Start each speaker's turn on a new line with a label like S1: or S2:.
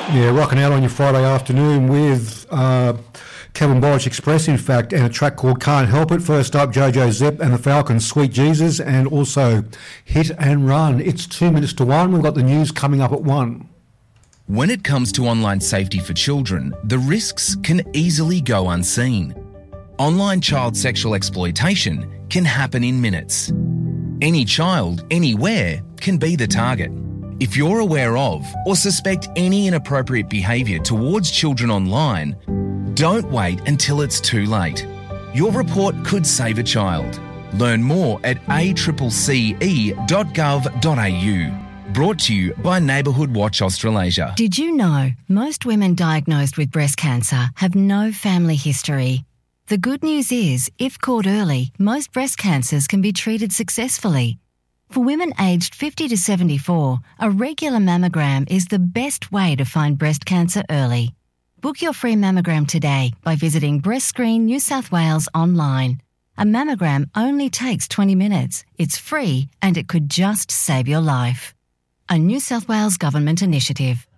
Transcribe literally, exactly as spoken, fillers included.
S1: Yeah, rocking out on your Friday afternoon with uh, Kevin Borich Express, in fact, and a track called Can't Help It. First up, Jojo Zep and the Falcons, Sweet Jesus, and also Hit and Run. It's two minutes to one. We've got the news coming up at one.
S2: When it comes to online safety for children, the risks can easily go unseen. Online child sexual exploitation can happen in minutes. Any child, anywhere, can be the target. If you're aware of or suspect any inappropriate behaviour towards children online, don't wait until it's too late. Your report could save a child. Learn more at a c c c e dot gov dot a u. Brought to you by Neighbourhood Watch Australasia.
S3: Did you know most women diagnosed with breast cancer have no family history? The good news is, if caught early, most breast cancers can be treated successfully. For women aged fifty to seventy-four, a regular mammogram is the best way to find breast cancer early. Book your free mammogram today by visiting Breast Screen New South Wales online. A mammogram only takes twenty minutes. It's free and it could just save your life. A New South Wales Government initiative.